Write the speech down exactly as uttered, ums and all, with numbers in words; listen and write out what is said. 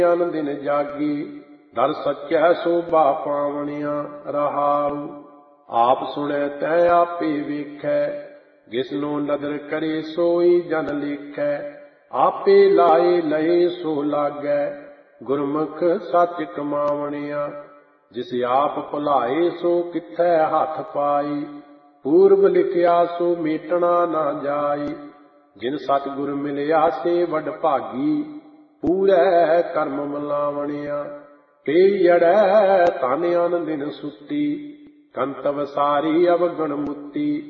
ਅਨ ਦਿਨ ਜਾਗੀ, ਦਰ ਸੱਚੈ ਸੋਭਾ ਪਾਵਣਿਆ ਰਹਾਉ। ਆਪ ਸੁਣੈ ਤੈ ਆਪੇ ਵੇਖੈ, ਜਿਸਨੂੰ ਨਦਰ ਕਰੇ ਸੋਈ ਜਨ ਲੇਖੈ। ਆਪੇ ਲਾਏ ਲਏ ਸੋ ਲਾਗੈ, ਗੁਰਮੁਖ ਸੱਚ ਕਮਾਵਣਿਆ। ਜਿਸ ਆਪ ਭੁਲਾਏ ਸੋ ਕਿੱਥੈ ਹੱਥ ਪਾਈ, ਪੂਰਬ ਲਿਖਿਆ ਸੋ ਮੇਟਣਾ ਨਾ ਜਾਈ। ਜਿਨ ਸਤਿਗੁਰ ਮਿਲਿਆ ਸੇ ਵਡ ਭਾਗੀ, ਪੂਰੈ ਕਰਮ ਮਲਾਵਣਿਆ। ਪੇਈ ਅੜੈ ਧਨ ਅਨ ਦਿਨ ਸੁੱਤੀ, ਕੰਤਵ ਸਾਰੀ ਅਵਗਣ ਮੁੱਤੀ।